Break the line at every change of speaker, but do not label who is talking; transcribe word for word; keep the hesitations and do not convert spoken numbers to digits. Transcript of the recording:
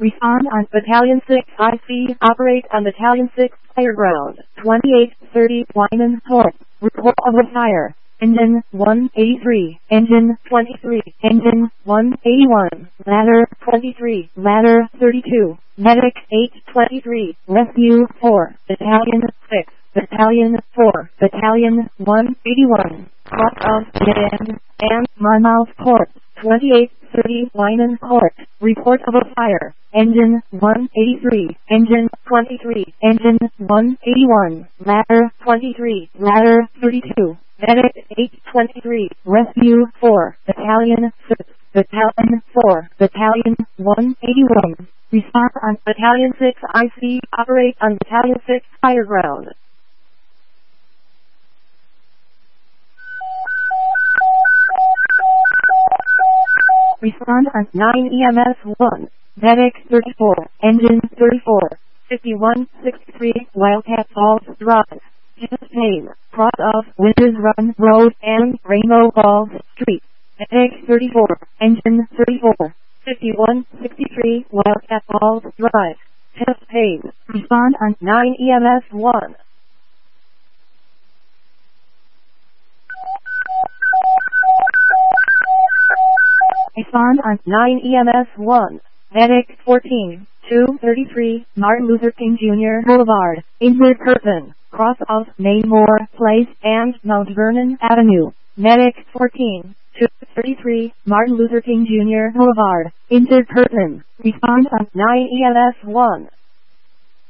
Respond on Battalion six I C. Operate on Battalion six Fire Ground. twenty-eight thirty Wyman Port. Report of a fire. Engine one eighty-three. Engine twenty-three. Engine one eighty-one. Ladder twenty-three. Ladder thirty-two. Medic eight twenty-three. Rescue four. Battalion six. Battalion four. Battalion one eighty-one. Cross of Dead and Monmouth Port. twenty-eight thirty Wyman Court. Report of a fire. Engine one eighty-three. Engine twenty-three. Engine one eighty-one. Ladder twenty-three. Ladder thirty-two. Medic eight twenty-three. Rescue four. Battalion six. Battalion four. Battalion one eighty-one. Respond on Battalion six I C. Operate on Battalion six Fire Ground. Respond on nine E M S one. Medic thirty-four. Engine thirty-four. fifty-one sixty-three Wildcat Falls Drive. Champaign. Cross of Winters Run Road and Rainbow Falls Street. Medic thirty-four. Engine thirty-four. fifty-one sixty-three Wildcat Falls Drive. Champaign. Respond on nine E M S one. Respond on nine E M S one. Medic fourteen. two thirty-three Martin Luther King Junior Boulevard. Injured person. Cross of Mainmore Place and Mount Vernon Avenue. Medic fourteen. two thirty-three Martin Luther King Junior Boulevard. Injured person. Respond on nine E M S one.